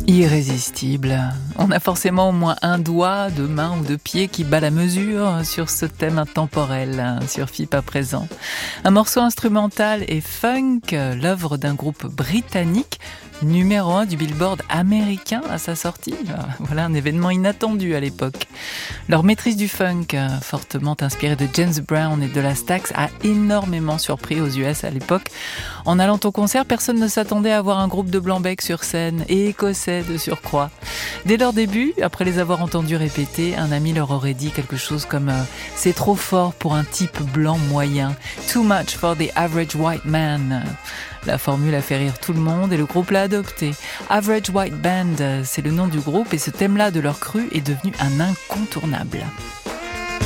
Irrésistible. On a forcément au moins un doigt de main ou de pied qui bat la mesure sur ce thème intemporel, sur FIP à présent. Un morceau instrumental et funk, l'œuvre d'un groupe britannique, numéro 1 du Billboard américain à sa sortie. Voilà un événement inattendu à l'époque. Leur maîtrise du funk, fortement inspirée de James Brown et de la Stax, a énormément surpris aux US à l'époque. En allant au concert, personne ne s'attendait à voir un groupe de blanc-bec sur scène, et écossais de surcroît. Dès leur début, après les avoir entendus répéter, un ami leur aurait dit quelque chose comme « C'est trop fort pour un type blanc moyen. Too much for the average white man ». La formule a fait rire tout le monde et le groupe l'a adopté. Average White Band, c'est le nom du groupe et ce thème-là de leur cru est devenu un incontournable.